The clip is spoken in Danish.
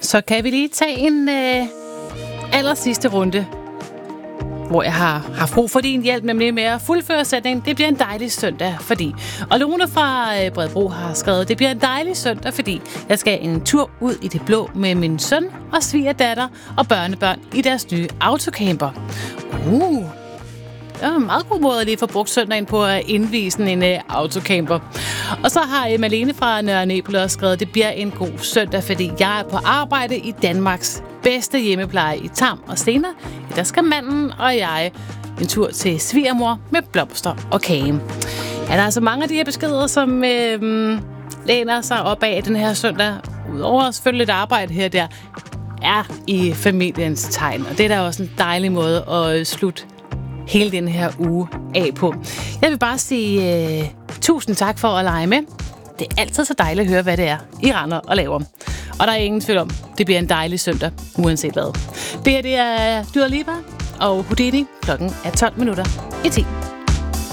Så kan vi lige tage en aller sidste runde, hvor jeg har brug for din hjælp, nemlig med at fuldføre sætningen. Det bliver en dejlig søndag, fordi... Og Lone fra Bredebro har skrevet, det bliver en dejlig søndag, fordi jeg skal en tur ud i det blå med min søn og svigerdatter og børnebørn i deres nye autocamper. Det er en meget god måde at lige få brugt søndagen på at indvise en autocamper. Og så har Malene fra Nørre Nebel også skrevet, det bliver en god søndag, fordi jeg er på arbejde i Danmarks bedste hjemmepleje i Tam og Stena. Der skal manden og jeg en tur til svigermor med blomster og kage. Ja, der er altså mange af de her beskeder, som læner sig op af den her søndag. Udover selvfølgelig et arbejde her, der er i familiens tegn. Og det er da også en dejlig måde at slutte hele den her uge af på. Jeg vil bare sige tusind tak for at lege med. Det er altid så dejligt at høre, hvad det er, I render og laver. Og der er ingen tvivl om, det bliver en dejlig søndag, uanset hvad. Det her, det er Dua Lipa og Houdini. Klokken er 12 minutter i 10.